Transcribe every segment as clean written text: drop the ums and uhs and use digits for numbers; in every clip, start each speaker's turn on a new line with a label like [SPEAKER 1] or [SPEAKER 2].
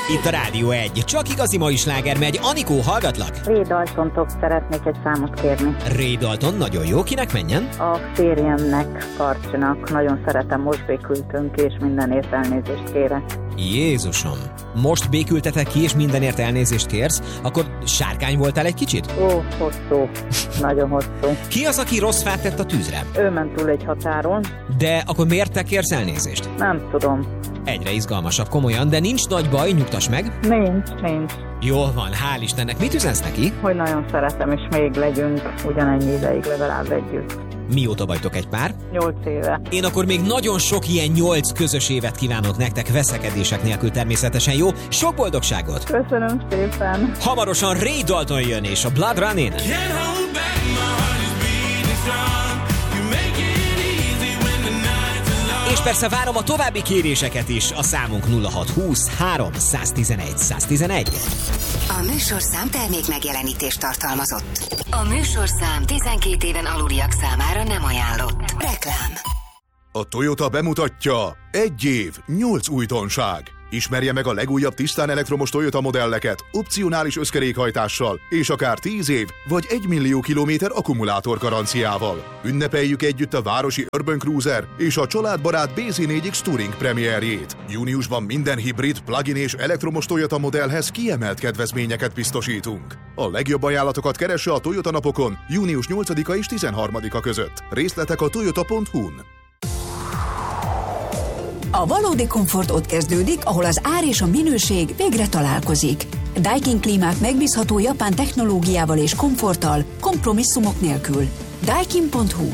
[SPEAKER 1] Itt a Rádió 1. Csak igazi mai sláger megy. Anikó, hallgatlak?
[SPEAKER 2] Ray Daltontól szeretnék egy számot kérni.
[SPEAKER 1] Ray Dalton, nagyon jó. Kinek menjen?
[SPEAKER 2] A férjemnek, Karcsinak. Nagyon szeretem, most békültünk, és mindenért elnézést kérek.
[SPEAKER 1] Jézusom! Most békültetek ki, és mindenért elnézést kérsz? Akkor sárkány voltál egy kicsit?
[SPEAKER 2] Ó, hosszú. Nagyon hosszú.
[SPEAKER 1] Ki az, aki rossz fát tett a tűzre?
[SPEAKER 2] Ő ment túl egy határon.
[SPEAKER 1] De akkor miért te kérsz elnézést?
[SPEAKER 2] Nem tudom.
[SPEAKER 1] Egyre izgalmasabb, komolyan, de nincs nagy baj, nyugtass meg.
[SPEAKER 2] Nincs.
[SPEAKER 1] Jól van, hál' Istennek. Mit üzensz neki?
[SPEAKER 2] Hogy nagyon szeretem, és még legyünk ugyanennyi ideig legalább együtt.
[SPEAKER 1] Mióta vagytok egy pár?
[SPEAKER 2] 8 éve.
[SPEAKER 1] Én akkor még nagyon sok ilyen 8 közös évet kívánok nektek, veszekedések nélkül természetesen, jó? Sok boldogságot!
[SPEAKER 2] Köszönöm szépen!
[SPEAKER 1] Hamarosan Ray Dalton jön, és a Blood Running. És persze várom a további kéréseket is. A számunk 0620 311 111.
[SPEAKER 3] A műsorszám termék megjelenítést tartalmazott. A műsorszám 12 éven aluliak számára nem ajánlott. Reklám.
[SPEAKER 4] A Toyota bemutatja 1 év, 8 újdonság. Ismerje meg a legújabb tisztán elektromos Toyota modelleket, opcionális összkerékhajtással, és akár 10 év vagy 1 millió kilométer akkumulátor garanciával. Ünnepeljük együtt a városi Urban Cruiser és a családbarát BZ4X Touring premierjét. Júniusban minden hibrid, plug-in és elektromos Toyota modellhez kiemelt kedvezményeket biztosítunk. A legjobb ajánlatokat keresse a Toyota napokon június 8-a és 13-a között. Részletek a toyota.hu-n.
[SPEAKER 5] A valódi komfort ott kezdődik, ahol az ár és a minőség végre találkozik. Daikin klímák megbízható japán technológiával és komforttal, kompromisszumok nélkül. Daikin.hu.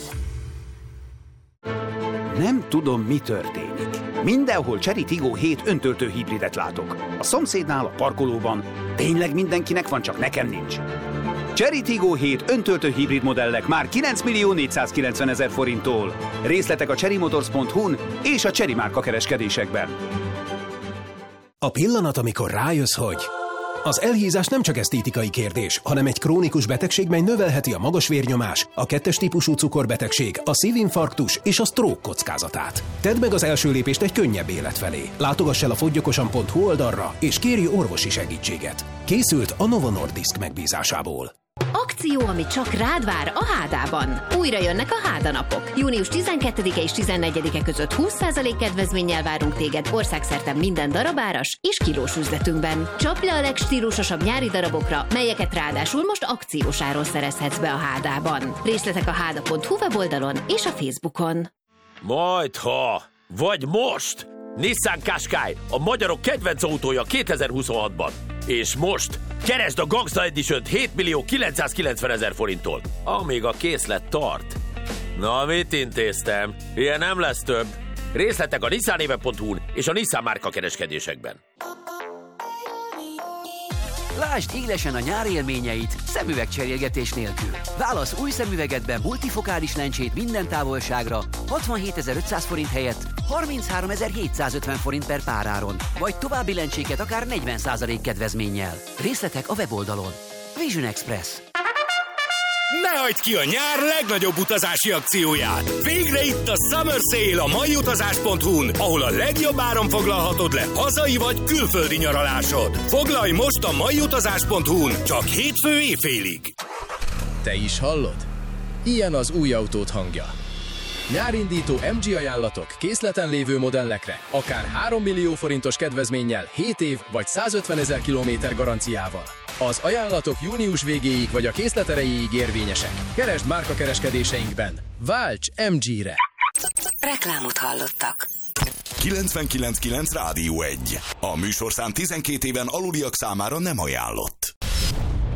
[SPEAKER 6] Nem tudom, mi történik. Mindenhol Chery Tiggo 7 öntöltő hibridet látok. A szomszédnál, a parkolóban. Tényleg mindenkinek van, csak nekem nincs. Chery Tiggo 7 öntöltő hibrid modellek már 9.490.000 forinttól. Részletek a cherrymotors.hu-n és a Chery márka kereskedésekben.
[SPEAKER 7] A pillanat, amikor rájössz, hogy az elhízás nem csak esztétikai kérdés, hanem egy krónikus betegség, mely növelheti a magas vérnyomás, a 2-es típusú cukorbetegség, a szívinfarktus és a stroke kockázatát. Tedd meg az első lépést egy könnyebb élet felé. Látogass el a foggyokosan.hu oldalra, és kérj orvosi segítséget. Készült a Novo Nordisk megbízásából.
[SPEAKER 8] Akció, ami csak rád vár a Hádában. Újra jönnek a Háda napok. Június 12-e és 14-e között 20% kedvezménnyel várunk téged országszerte minden darabáras és kilós üzletünkben. Csapj le a legstílusosabb nyári darabokra, melyeket ráadásul most akciós áron szerezhetsz be a Hádában. Részletek a háda.hu weboldalon és a Facebookon.
[SPEAKER 9] Majdha! Vagy most! Nissan Qashqai, a magyarok kedvenc autója 2026-ban. És most keresd a Gangsta Edition-t 7.990.000 forinttól, amíg a készlet tart. Na, mit intéztem? Ilyen nem lesz több. Részletek a nissanéve.hu-n és a Nissan márka kereskedésekben.
[SPEAKER 10] Lásd élesen a nyár élményeit szemüvegcserélgetés nélkül. Válasz új szemüvegedben multifokális lencsét minden távolságra 67.500 forint helyett 33.750 forint per páráron, vagy további lencséket akár 40% kedvezménnyel. Részletek a weboldalon. Vision Express.
[SPEAKER 11] Ne hagyd ki a nyár legnagyobb utazási akcióját! Végre itt a Summer Sale a maiutazás.hu-n, ahol a legjobb áron foglalhatod le hazai vagy külföldi nyaralásod. Foglalj most a maiutazás.hu-n, csak hétfő éjfélig.
[SPEAKER 12] Te is hallod? Ilyen az új autót hangja. Nyárindító MG ajánlatok készleten lévő modellekre, akár 3 millió forintos kedvezménnyel 7 év vagy 150.000 kilométer garanciával. Az ajánlatok június végéig vagy a készlet erejéig érvényesek. Keresd márka kereskedéseinkben. Válts MG-re!
[SPEAKER 3] Reklámot hallottak.
[SPEAKER 4] 99.9 Rádió 1. A műsorszám 12 éven aluliak számára nem ajánlott.